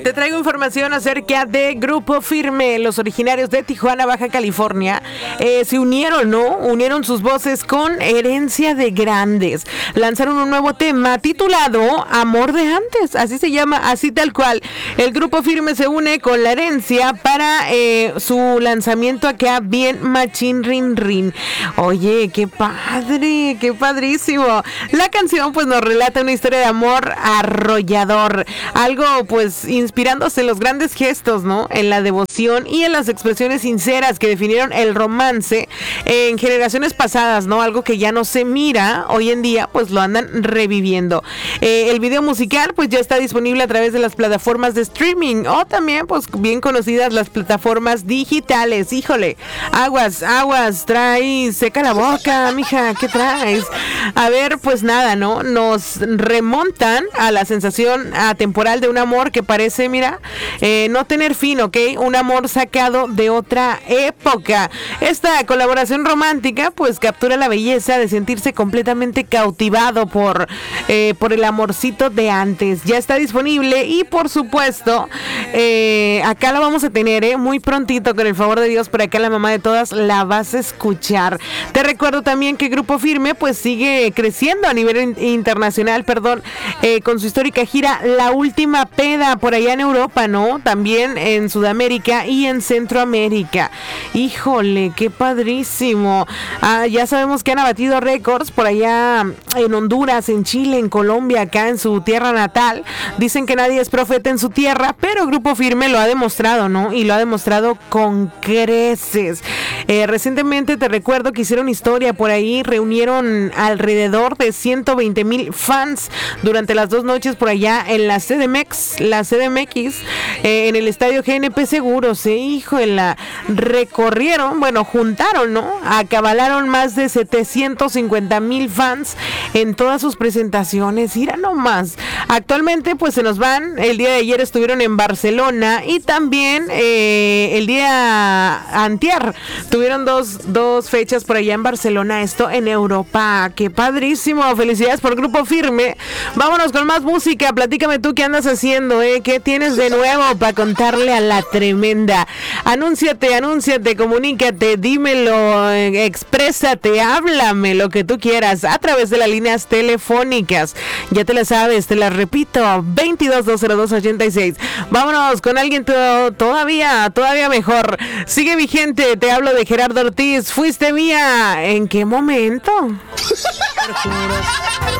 Te traigo información acerca de Grupo Firme. Los originarios de Tijuana, Baja California, se unieron, ¿no? Unieron sus voces con Herencia de Grandes. Lanzaron un nuevo tema titulado Amor de Antes. Así se llama, así tal cual. El Grupo Firme se une con La Herencia para su lanzamiento acá bien machín rin rin. Oye, qué padre, qué padrísimo. La canción pues nos relata una historia de amor arrollador. Algo pues inspirándose en los grandes gestos, ¿no? En la devoción y en las expresiones sinceras que definieron el romance en generaciones pasadas, ¿no? Algo que ya no se mira hoy en día, pues lo andan reviviendo. El video musical pues ya está disponible a través de las plataformas de streaming o también pues bien conocidas las plataformas digitales. Híjole, aguas, traes, seca la boca, mija, ¿qué traes? A ver, pues nada, ¿no? Nos remontan a la sensación atemporal de un amor que parece, mira, no tener fin, ¿ok? Un amor sacado de otra época. Esta colaboración romántica pues captura la belleza de sentirse completamente cautivado por el amorcito de antes. Ya está disponible y por supuesto acá la vamos a tener muy prontito, con el favor de Dios. Por acá la mamá de todas la vas a escuchar. Te recuerdo también que Grupo Firme pues sigue creciendo a nivel internacional, con su histórica gira La Última Peda por allá en Europa, ¿no? También en Sudamérica y en Centroamérica. Híjole, qué padrísimo. Ya sabemos que han batido récords por allá en Honduras, en Chile, en Colombia, acá en su tierra natal. Dicen que nadie es profeta en su tierra, pero Grupo Firme lo ha demostrado, ¿no? Y lo ha demostrado con creces. Recientemente te recuerdo que hicieron historia por ahí, reunieron alrededor de 120,000 fans durante las 2 noches por allá en la CDMX, en el estadio GNP Seguros. Híjole, recorrieron, juntaron, ¿no? Acabalaron más de 750,000 fans en todas sus presentaciones. Mira nomás. Actualmente pues se nos van. El día de ayer estuvieron en Barcelona y también el día antier tuvieron dos fechas por allá en Barcelona, esto en Europa. ¡Qué padrísimo! Felicidades por Grupo Firme. Vámonos con más música. Platícame tú qué andas haciendo, ¿Qué tienes de nuevo para contarle a la tremenda? Anúnciate, comunícate, dímelo, exprésate, háblame lo que tú quieras a través de las líneas telefónicas. Ya te las sabes, te las repito, 22-202-86. Vámonos con alguien todavía mejor. Sigue vigente, te hablo de Gerardo Ortiz. Fuiste mía. ¿En qué momento?